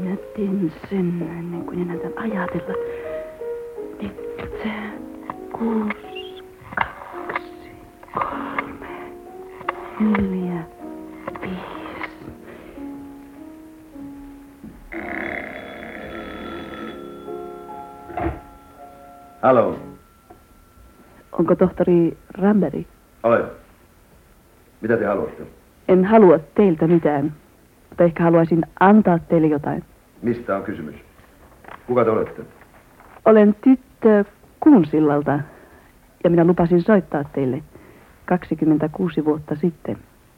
Minä teen sen ennen kuin enää ajatella. 7, 6, 2, 3, 4, 5. Halo. Onko tohtori Ramberg? Olen. Mitä te haluatte? En halua teiltä mitään, mutta ehkä haluaisin antaa teille jotain. Mistä on kysymys? Kuka te olette? Olen tyttö Kuunsillalta ja minä lupasin soittaa teille 26 vuotta sitten.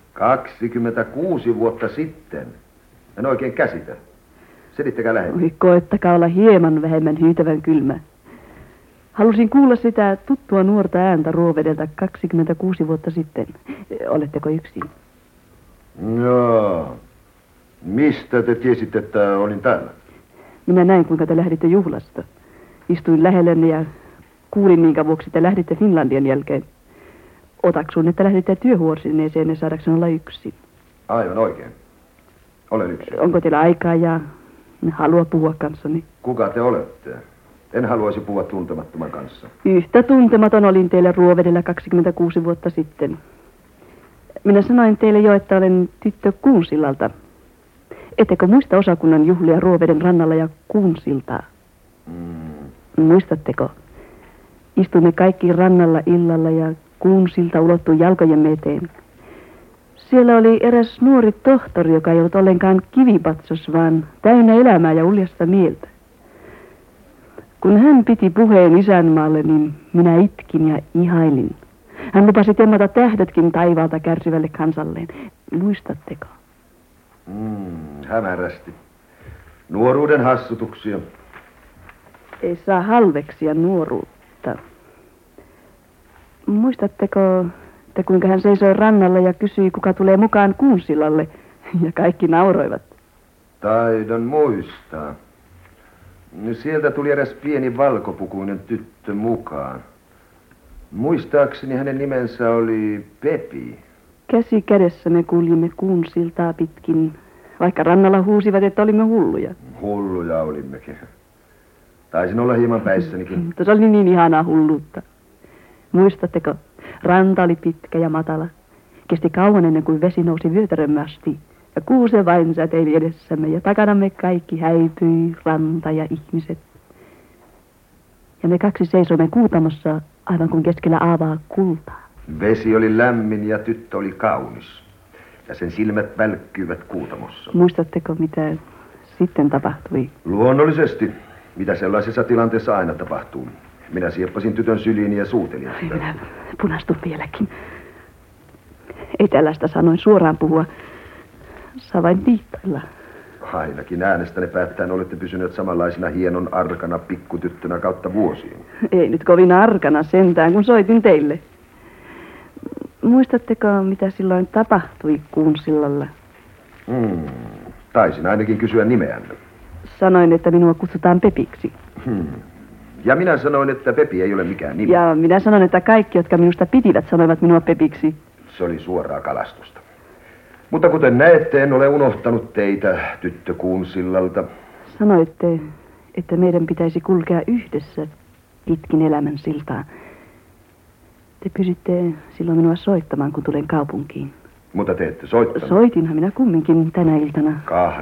26 vuotta sitten? En oikein käsitä. Selittäkää lähemmin. Oi, koettakaa olla hieman vähemmän hyytävän kylmä. Halusin kuulla sitä tuttua nuorta ääntä Ruovedeltä 26 vuotta sitten. Oletteko yksin? Joo. Mistä te tiesitte, että olin täällä? Minä näin, kuinka te lähditte juhlasta. Istuin lähellenne ja kuulin, minkä vuoksi te lähditte Finlandian jälkeen. Otaksun, että lähditte työhuorsineeseen saadakseni olla yksin. Aivan oikein. Olen yksin. Onko teillä aikaa ja halua puhua kanssani? Kuka te olette? En haluaisi puhua tuntemattoman kanssa. Yhtä tuntematon olin teille Ruovedellä 26 vuotta sitten. Minä sanoin teille jo, että olen tyttö Kuunsillalta. Ettekö muista osakunnan juhlia Ruoveden rannalla ja Kuunsiltaa? Muistatteko? Istuimme kaikki rannalla illalla ja Kuunsilta ulottui jalkojemme eteen. Siellä oli eräs nuori tohtori, joka ei ollut ollenkaan kivipatsos, vaan täynnä elämää ja uljasta mieltä. Kun hän piti puheen isänmaalle, niin minä itkin ja ihailin. Hän lupasi temmata tähdetkin taivaalta kärsivälle kansalleen. Muistatteko? Hämärästi. Nuoruuden hassutuksia. Ei saa halveksia nuoruutta. Muistatteko, että kuinka hän seisoi rannalla ja kysyi, kuka tulee mukaan Kuunsillalle? Ja kaikki nauroivat. Taidon muistaa. Sieltä tuli eräs pieni valkopukuinen tyttö mukaan. Muistaakseni hänen nimensä oli Pepi. Käsi kädessä me kuljimme Kuunsiltaa pitkin, vaikka rannalla huusivat, että olimme hulluja. Hulluja olimmekin. Taisin olla hieman päissänikin. Mutta se oli niin ihanaa hulluutta. Muistatteko, ranta oli pitkä ja matala. Kesti kauan ennen kuin vesi nousi vyötärömme asti. Ja kuuse vain säteili edessämme ja takanamme kaikki häipyi, ranta ja ihmiset. Ja me kaksi seisoimme kuutamossa aivan kuin keskellä aavaa kultaa. Vesi oli lämmin ja tyttö oli kaunis. Ja sen silmät välkkyivät kuutamossa. Muistatteko, mitä sitten tapahtui? Luonnollisesti. Mitä sellaisessa tilanteessa aina tapahtuu. Minä sieppasin tytön syliini ja suutelin sitä. Minä punastun vieläkin. Ei tällaista sanoin suoraan puhua. Saa vain viittailla. Ainakin äänestäne päättäen olette pysyneet samanlaisena hienon arkana pikkutyttönä kautta vuosien. Ei nyt kovin arkana sentään, kun soitin teille. Muistatteko, mitä silloin tapahtui Kuunsillalla? Taisin ainakin kysyä nimeänne. Sanoin, että minua kutsutaan Pepiksi. Ja minä sanoin, että Pepi ei ole mikään nimi. Ja minä sanoin, että kaikki, jotka minusta pitivät, sanoivat minua Pepiksi. Se oli suoraa kalastusta. Mutta kuten näette, en ole unohtanut teitä, tyttö Kuunsillalta. Sanoitte, että meidän pitäisi kulkea yhdessä pitkin elämän siltaa. Te pysytte silloin minua soittamaan, kun tulen kaupunkiin. Mutta te ette soittanut. Soitinhan minä kumminkin tänä iltana.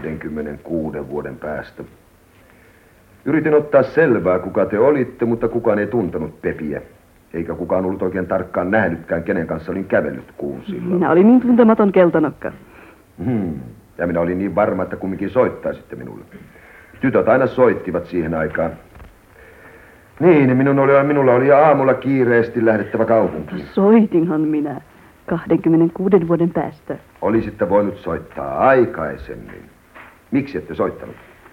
26 vuoden päästä. Yritin ottaa selvää, kuka te olitte, mutta kukaan ei tuntenut Pepiä. Eikä kukaan ollut oikein tarkkaan nähnytkään, kenen kanssa olin kävellyt Kuunsillalla. Minä olin niin tuntematon keltanokka. Ja minä olin niin varma, että kumminkin soittaisitte minulle. Tytöt aina soittivat siihen aikaan. Niin, minulla oli aamulla kiireesti lähdettävä kaupunkiin. Soitinhan minä 26 vuoden päästä. Olisitte voinut soittaa aikaisemmin. Miksi ette soittanut?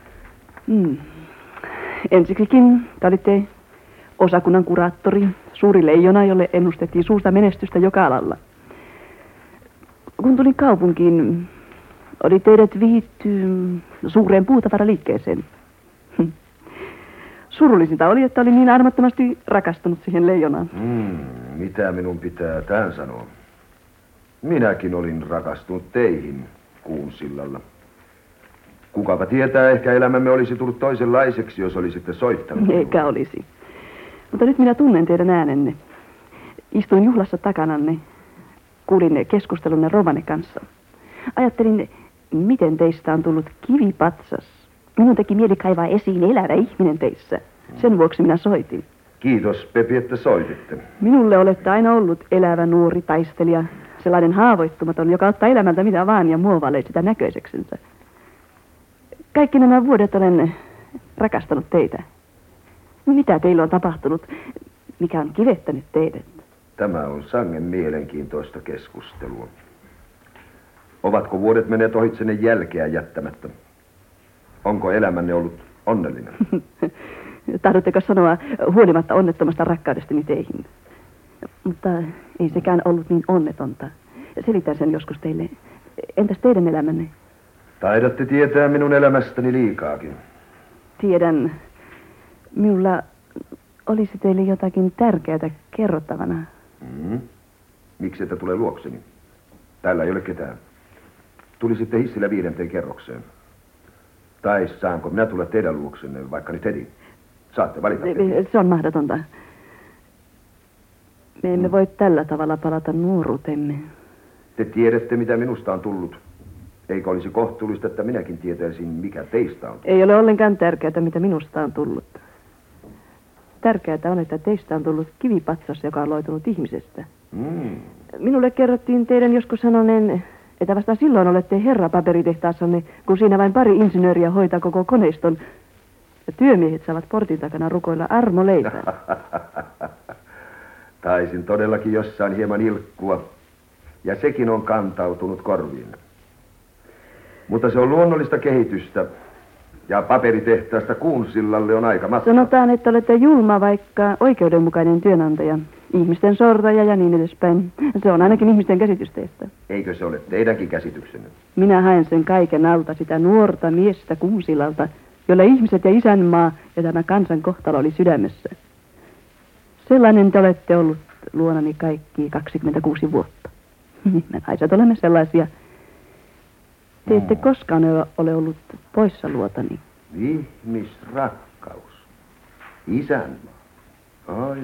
Ensiksikin te olitte osakunnan kuraattori, suuri leijona, jolle ennustettiin suurta menestystä joka alalla. Kun tulin kaupunkiin, oli teidät vihitty suureen puutavaraliikkeeseen. Surullisinta oli, että olin niin armottomasti rakastunut siihen leijonaan. Mitä minun pitää tähän sanoa? Minäkin olin rakastunut teihin Kuunsillalla. Kukapa tietää, ehkä elämämme olisi tullut toisenlaiseksi, jos olisitte soittanut. Eikä olisi. Mutta nyt minä tunnen teidän äänenne. Istuin juhlassa takananne. Kuulin keskustelunne Rovanne kanssa. Ajattelin, miten teistä on tullut kivipatsas. Minun teki mieli kaivaa esiin elävä ihminen teissä. Sen vuoksi minä soitin. Kiitos, Pepi, että soititte. Minulle olette aina ollut elävä nuori taistelija. Sellainen haavoittumaton, joka ottaa elämältä mitä vaan ja muovailee sitä näköiseksensä. Kaikki nämä vuodet olen rakastanut teitä. Mitä teillä on tapahtunut? Mikä on kivettänyt teidät? Tämä on sangen mielenkiintoista keskustelua. Ovatko vuodet menneet ohitsenne jälkeä jättämättä? Onko elämänne ollut onnellinen? Tahdotteko sanoa huolimatta onnettomasta rakkaudestani teihin? Mutta ei sekään ollut niin onnetonta. Selitän sen joskus teille. Entäs teidän elämänne? Taidatte tietää minun elämästäni liikaakin. Tiedän. Minulla olisi teille jotakin tärkeää kerrottavana. Miksi ette tule luokseni? Täällä ei ole ketään. Tulisitte hissillä 5. kerrokseen. Tai saanko minä tulla teidän luoksenne, vaikka nyt heti? Saatte valita. Se on mahdotonta. Me emme voi tällä tavalla palata nuoruutemme. Te tiedätte, mitä minusta on tullut. Eikö olisi kohtuullista, että minäkin tietäisin, mikä teistä on tullut? Ei ole ollenkaan tärkeää, mitä minusta on tullut. Tärkeää on, että teistä on tullut kivipatsas, joka on loitunut ihmisestä. Minulle kerrottiin teidän joskus sanoneen, että vasta silloin olette herra paperitehtaassanne, kun siinä vain pari insinööriä hoitaa koko koneiston. Ja työmiehet saavat portin takana rukoilla armoleipää. Taisin todellakin jossain hieman ilkkua, ja sekin on kantautunut korviin. Mutta se on luonnollista kehitystä, ja paperitehtaasta Kuunsillalle on aika matka. Sanotaan, että olette julma, vaikka oikeudenmukainen työnantaja. Ihmisten sortaja ja niin edespäin. Se on ainakin ihmisten käsitys teistä. Eikö se ole teidänkin käsityksenne? Minä haen sen kaiken alta sitä nuorta miestä Kuunsilalta, jolla ihmiset ja isänmaa ja tämä kansan kohtalo oli sydämessä. Sellainen te olette ollut luonani kaikki 26 vuotta. Me naiset olemme sellaisia. Te ette koskaan ole ollut poissa luotani. Ihmisrakkaus. Isänmaa. Ai.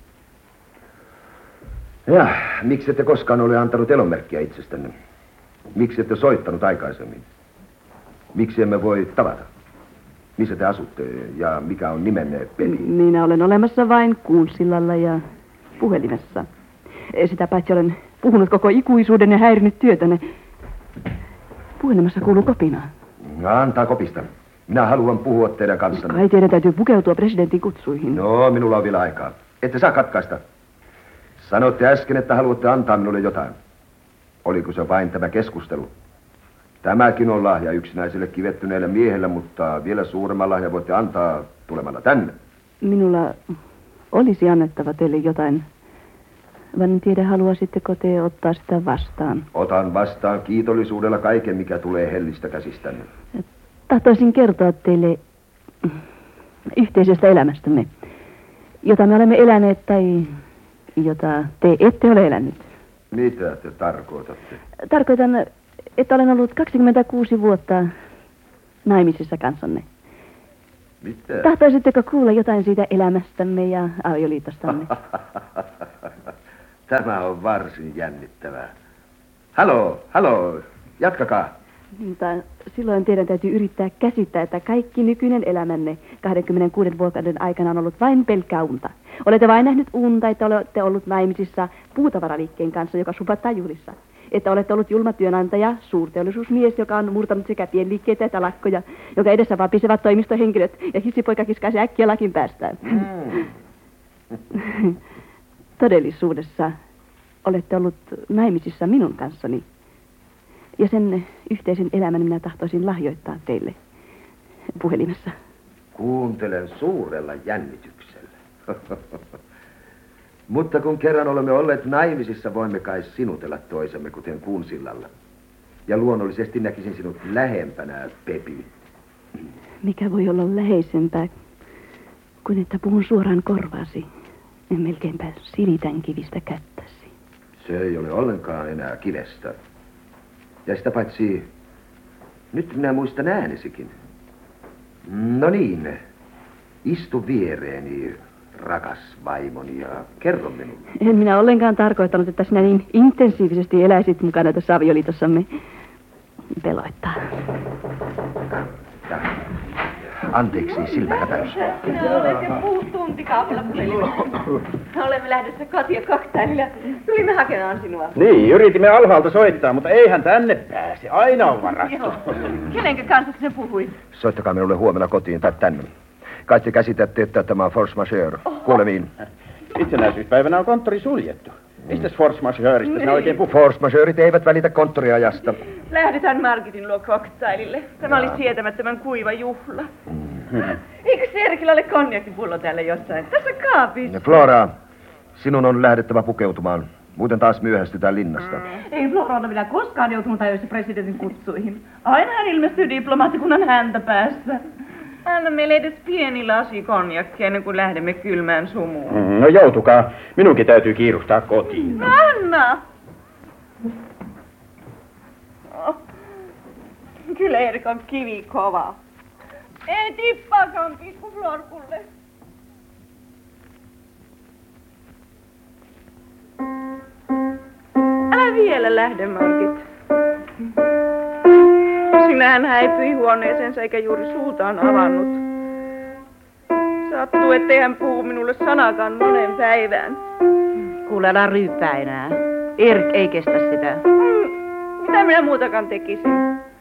Ja, miksi ette koskaan ole antanut elonmerkkiä itsestänne? Miksi ette soittanut aikaisemmin? Miksi emme voi tavata? Missä te asutte ja mikä on nimenne, Pepi? Minä olen olemassa vain Kuunsillalla ja puhelimessa. Sitä paitsi olen puhunut koko ikuisuuden ja häirinyt työtäne. Puhelimessa kuuluu kopinaa. Antaa kopista. Minä haluan puhua teidän kanssanne. Kai teidän täytyy pukeutua presidentin kutsuihin. No, minulla on vielä aikaa. Ette saa katkaista. Sanoitte äsken, että haluatte antaa minulle jotain. Oliko se vain tämä keskustelu? Tämäkin on lahja yksinäiselle kivettyneelle miehelle, mutta vielä suuremman lahja voitte antaa tulemalla tänne. Minulla olisi annettava teille jotain. Vaan en tiedä, haluaisitteko te ottaa sitä vastaan. Otan vastaan kiitollisuudella kaiken, mikä tulee hellistä käsistänne. Tahtoisin kertoa teille yhteisestä elämästämme, jota me olemme eläneet tai jota te ette ole elänyt. Mitä te tarkoitatte? Tarkoitan, että olen ollut 26 vuotta naimisissa kanssanne. Mitä? Tahtoisitteko kuulla jotain siitä elämästämme ja avioliitostamme? Tämä on varsin jännittävää. Haloo, jatkakaa. Mutta silloin teidän täytyy yrittää käsittää, että kaikki nykyinen elämänne 26 vuoden aikana on ollut vain pelkkää unta. Olette vain nähnyt unta, että olette ollut naimisissa puutavaraliikkeen kanssa, joka supattaa juhlissa. Että olette ollut julma työnantaja, suurteollisuusmies, joka on murtanut sekä pienliikkeitä että lakkoja, joka edessä vapisevat toimistohenkilöt ja hissipoika kiskaisi äkkiä lakin päästään. Todellisuudessa olette ollut naimisissa minun kanssani. Ja sen yhteisen elämän minä tahtoisin lahjoittaa teille puhelimessa. Kuuntelen suurella jännityksellä. Mutta kun kerran olemme olleet naimisissa, voimme kai sinutella toisemme, kuten Kuunsillalla. Ja luonnollisesti näkisin sinut lähempänä, Pepi. Mikä voi olla läheisempää kuin että puhun suoraan korvaasi ja melkeinpä silitän kivistä kättäsi. Se ei ole ollenkaan enää kivestä. Ja sitä paitsi Nyt minä muistan äänesikin. No niin, istu viereeni, rakas vaimoni, ja kerro minulle. En minä ollenkaan tarkoittanut, että sinä niin intensiivisesti eläisit mukana tässä avioliitossamme. Peloittaa. Anteeksi, silmähäpäys. Minä olen jo tuntikauppalla puhelimella. Olemme lähdössä kotiin koktaililla. Tulimme hakemaan sinua. Niin, yritimme alhaalta soittaa, mutta eihän tänne pääse. Aina on varattu. Kenenkä kanssa sinä puhuit? Soittakaa minulle huomenna kotiin tai tänne. Kai te käsitätte, että tämä on force majeure. Kuulemiin. Itsenäisyyspäivänä on konttori suljettu. Mistäs force majeureista sinä oikein puhut? Force majeurit eivät välitä konttoriajasta. Lähdetään Margitin luo koktailille. Tämä oli sietämättömän kuiva juhla. Eikö Serkillä ole konjakkipullo täällä jossain? Tässä kaapissa. Flora, sinun on lähdettävä pukeutumaan. Muuten taas myöhästytään linnasta. Ei Flora ole vielä koskaan joutunut ajoissa presidentin kutsuihin. Aina hän ilmestyy diplomaattikunnan häntä päässä. Anna meille edes pieni lasi konjakkia ennen kuin lähdemme kylmään sumuun. No joutukaa. Minunkin täytyy kiirustaa kotiin. Anna! Oh. Kyllä Erik on kivi kova. Ei tippaakaan pikku Florkulle. Älä vielä lähde, Margit. Sinähän häipyi huoneeseensa eikä juuri suutaan avannut. Sattuu, ettei hän puhu minulle sanakaan monen päivään. Kuule, älä ryyppää enää. Erik ei kestä sitä. Mitä minä muutakaan tekisin?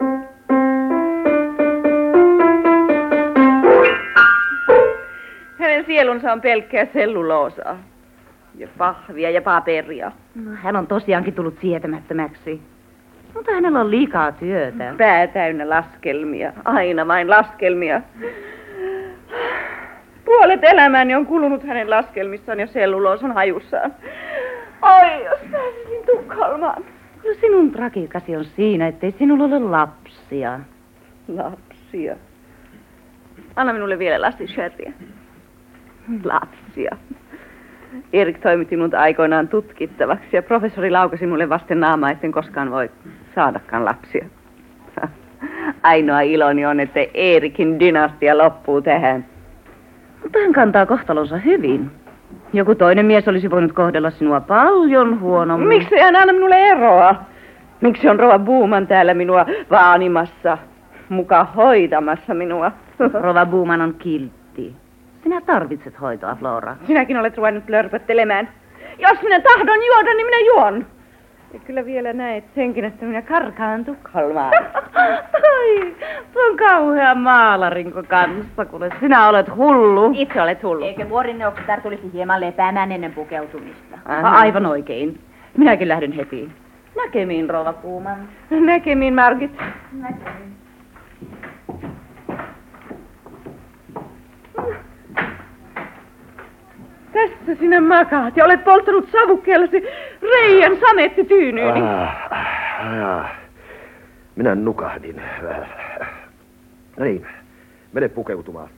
Hänen sielunsa on pelkkää selluloosaa. Ja pahvia ja paperia. No, hän on tosiaankin tullut sietämättömäksi. Mutta hänellä on liikaa työtä. Pää täynnä laskelmia. Aina vain laskelmia. Puolet elämäni on kulunut hänen laskelmissaan ja selluloosan hajussaan. Oi, jos pääsisin Tukholmaan. Kyllä sinun tragiikasi on siinä, ettei sinulla ole lapsia. Lapsia. Anna minulle vielä lasi sherryä. Lapsia. Erik toimitti minut aikoinaan tutkittavaksi ja professori laukasi mulle vasten naamaa, etten koskaan voi saadakaan lapsia. Ainoa iloni on, että Erikin dynastia loppuu tähän. Mutta hän kantaa kohtalonsa hyvin. Joku toinen mies olisi voinut kohdella sinua paljon huonommin. Miksi hän anna minulle eroa? Miksi on Rova Booman täällä minua vaanimassa, muka hoitamassa minua? Rova Booman on kiltti. Sinä tarvitset hoitoa, Flora. Sinäkin olet ruvennut lörpöttelemään. Jos minä tahdon juoda, niin minä juon. Ja kyllä vielä näet senkin, että minä karkaan Tukholmaan. Ai, tuon kauhea maalarinko kanssa, kuule sinä olet hullu. Itse olet hullu. Eikö vuorineuvostar tulisi hieman lepäämään ennen pukeutumista? Aivan oikein. Minäkin lähden heti. Näkemiin, Rova Booman. Näkemiin, Margit. Näkemiin. Tässä sinä makaat ja olet polttanut savukkeellasi reijän samettityynyini. Minä nukahdin. No niin, mene pukeutumaan.